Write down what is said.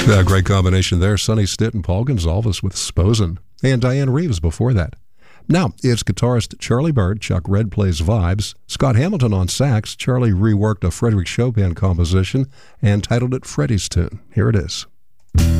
Yeah, great combination there. Sonny Stitt and Paul Gonsalves with Sposen. And Diane Reeves before that. Now, it's guitarist Charlie Bird. Chuck Red plays vibes. Scott Hamilton on sax. Charlie reworked a Frédéric Chopin composition and titled it Freddie's Tune. Here it is.